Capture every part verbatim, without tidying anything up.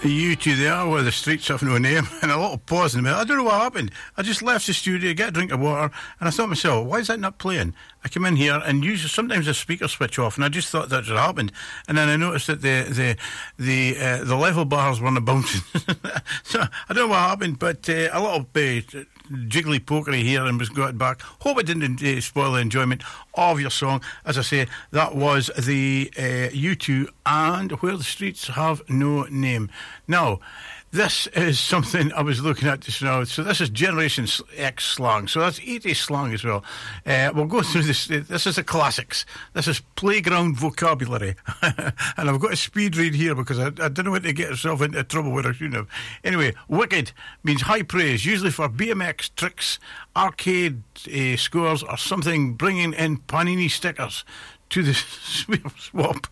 You two there where the streets have no name, and a little pause in the middle. I don't know what happened. I just left the studio, get a drink of water, and I thought to myself, why is that not playing? I come in here and usually sometimes the speakers switch off, and I just thought that had happened. And then I noticed that the the the uh, the level bars weren't bouncing. So I don't know what happened, but uh, a little bit jiggly pokery here and was got back. Hope it didn't uh, spoil the enjoyment of your song. As I say, that was the uh, U two and Where the Streets Have No Name. Now, this is something I was looking at just now. So this is Generation X slang. So that's eighties slang as well. Uh, we'll go through this. This is the classics. This is playground vocabulary. And I've got a speed read here because I, I didn't want to get myself into trouble where I shouldn't have. Anyway, wicked means high praise, usually for B M X tricks, arcade uh, scores, or something bringing in panini stickers to the swap.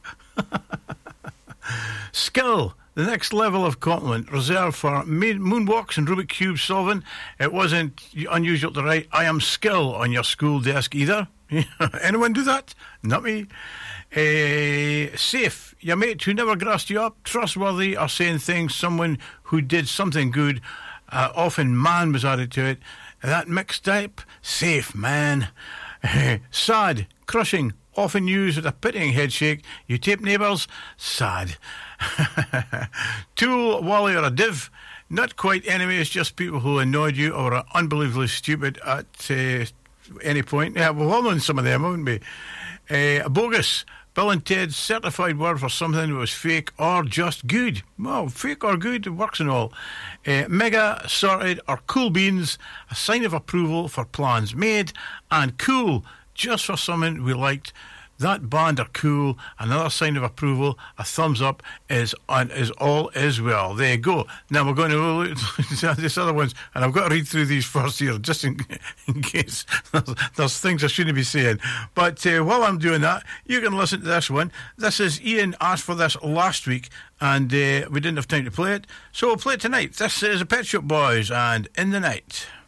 Skill. The next level of compliment reserved for moonwalks and Rubik's Cube solving. It wasn't unusual to write, I am skill on your school desk either. Anyone do that? Not me. Uh, safe. Your mate who never grassed you up. Trustworthy or saying things. Someone who did something good. Uh, often man was added to it. That mixed type. Safe, man. Sad. Crushing. Often used with a pitying headshake. You tape neighbours? Sad. Tool, wally or a div? Not quite enemies, just people who annoyed you or are unbelievably stupid at uh, any point. Yeah, we've all known some of them, haven't we? Uh, bogus. Bill and Ted's certified word for something that was fake or just good. Well, fake or good, it works and all. Uh, mega, sorted or cool beans. A sign of approval for plans made. And cool, just for something we liked. That band are cool. Another sign of approval, a thumbs up, is on, is all is well. There you go. Now we're going to look at these other ones, and I've got to read through these first here, just in, in case there's, there's things I shouldn't be saying. But uh, while I'm doing that, you can listen to this one. This is Ian asked for this last week, and uh, we didn't have time to play it, so we'll play it tonight. This is the Pet Shop Boys and In the Night.